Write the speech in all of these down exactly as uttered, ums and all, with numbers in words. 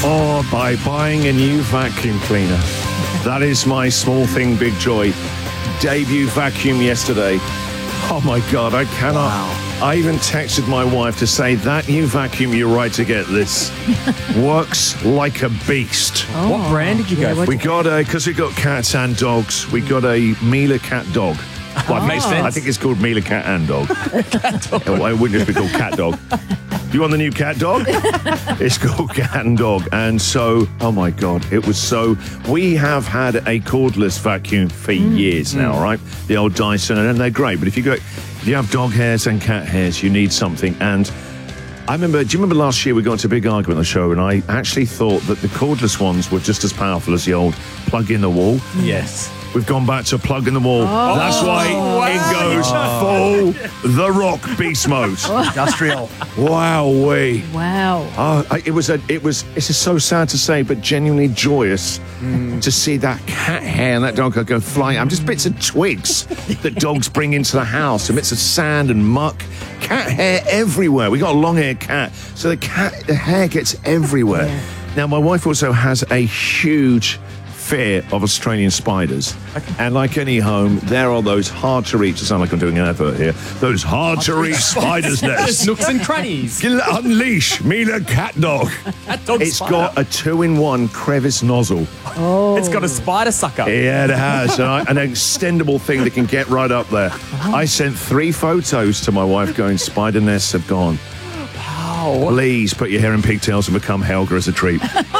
Or by buying a new vacuum cleaner. That is my small thing, big joy. Debut vacuum yesterday. Oh my God, I cannot. Wow. I even texted my wife to say that new vacuum, you're right to get this. Works like a beast. Oh. What brand did you go for? We got a, because we got cats and dogs, we got a Miele cat dog. Well, oh. Makes sense. I think it's called Miele cat and dog. Cat dog. It wouldn't just be called cat dog. You want the new cat dog? It's called cat and dog. And so, oh my God, it was so... We have had a cordless vacuum for mm. years now, mm. right? The old Dyson, and they're great. But if you go, if you have dog hairs and cat hairs, you need something. And I remember, do you remember last year we got into a big argument on the show, and I actually thought that the cordless ones were just as powerful as the old plug in the wall? Yes. We've gone back to plug in the wall. Oh, That's why wow. it goes oh. full The Rock beast mode. Industrial. Wowee. Wow. Oh, it was a. It was. This is so sad to say, but genuinely joyous mm. to see that cat hair and that dog go flying. I'm just bits of twigs that dogs bring into the house, and bits of sand and muck. Cat hair everywhere. We got a long-haired cat, so the cat, the hair gets everywhere. Yeah. Now, my wife also has a huge fear of Australian spiders. Okay. And like any home, there are those hard-to-reach, it sounds like I'm doing an advert here, those hard-to-reach spiders' nests. Nooks and crannies. Unleash Miele cat dog. Cat dog It's spider. got a two-in-one crevice nozzle. Oh. It's got a spider sucker. Yeah, it has. And I, an extendable thing that can get right up there. Uh-huh. I sent three photos to my wife going, spider nests have gone. Wow. Please put your hair in pigtails and become Helga as a treat.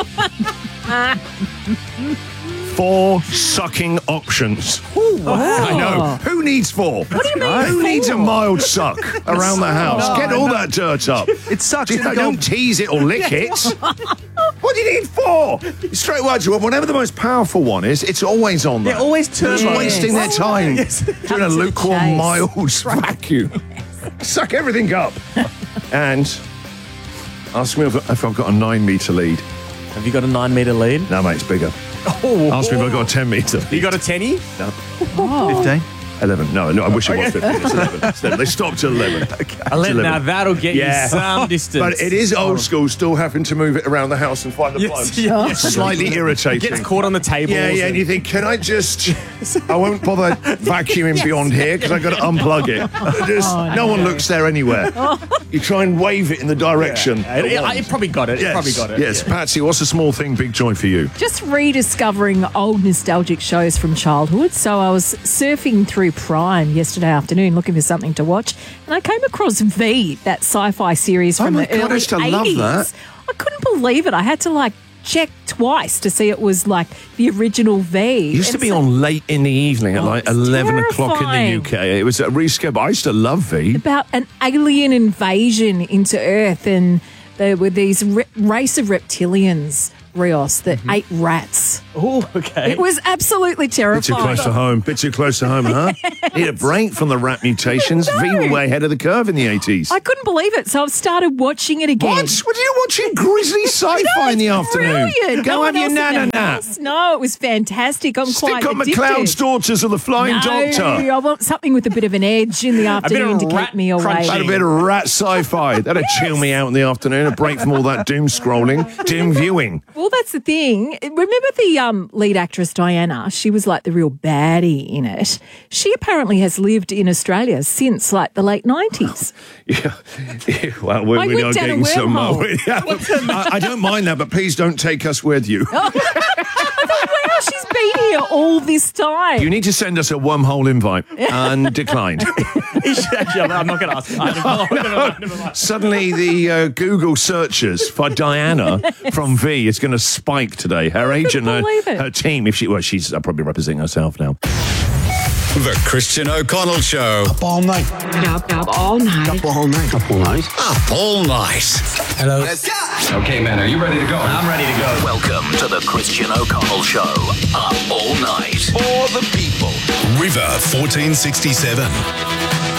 Four sucking options. Ooh, wow. I know. Who needs four? What do you mean? Who four? needs a mild suck around the house? No, Get all that dirt up. It sucks. You know, don't tease it or lick it. What do you need four? Straight away, you want whatever the most powerful one is, it's always on there. They're always turns Just wasting their time yes. doing a lukewarm mild vacuum. Suck everything up. And ask me if, if I've got a nine metre lead. Have you got a nine metre lead? No, mate, it's bigger. Oh, Ask me if I've got a ten metre lead. You got a tenny? No. Oh. fifteen? eleven. No, no, I wish it was fifteen. It's eleven. It's eleven. They stopped at eleven. Okay. eleven. Now that'll get yeah. you some distance. But it is old school, still having to move it around the house and find the yes, plugs. yes. Slightly irritating. It gets caught on the table. Yeah, yeah, and you think, can I just... I won't bother vacuuming yes. beyond here because I've got to unplug it. Just, oh, no. no one looks there anywhere. You try and wave it in the direction. Yeah. It, it, it probably got it. Yes. It probably got it. Yes, yeah. Patsy, what's a small thing, big joy for you? Just rediscovering old nostalgic shows from childhood. So I was surfing through Prime yesterday afternoon looking for something to watch, and I came across V, that sci-fi series from oh my the God, early I used to love eighties. That. I couldn't believe it. I had to like check twice to see it was like the original V. It used to and be so, on late in the evening at oh, like eleven terrifying. o'clock in the U K. It was a reschedule. I used to love V. About an alien invasion into Earth, and there were these re- race of reptilians, Rios, that mm-hmm. ate rats. Oh, okay. It was absolutely terrifying. Bit too close to home. Bit too close to home, huh? Yes. Need a break from the rat mutations. No. V were way ahead of the curve in the eighties. I couldn't believe it, so I've started watching it again. What? What are you watching? Grisly sci-fi no, in the afternoon. Brilliant. Go no have your nana nap. No, it was fantastic. I'm Stick quite on addicted. McCloud's Daughters or the Flying no, Doctor. I want something with a bit of an edge in the afternoon to keep me away. Had a bit of rat sci-fi. That'd yes. chill me out in the afternoon. A break from all that doom scrolling, doom viewing. Well, that's the thing. Remember the um, lead actress Diana? She was like the real baddie in it. She apparently has lived in Australia since like the late nineties. Yeah. yeah. Well, we're, I we went are down getting a some. wormhole. Uh, yeah. I, I don't mind that, but please don't take us with you. I thought, wow, she's been here all this time. You need to send us a wormhole invite and declined. Actually, I'm not going to ask. No, no. Never mind. Suddenly, the uh, Google searches for Diana from V is going to spike today. Her agent, her, her team, if she, well, she's uh, probably representing herself now. The Christian O'Connell Show. Up all night. Up, up all night. Up all night. Up all night. Up all night. Hello. Let's go. Okay, man, are you ready to go? I'm ready to go. Welcome to the Christian O'Connell Show. Up all night. For the people. River fourteen sixty-seven.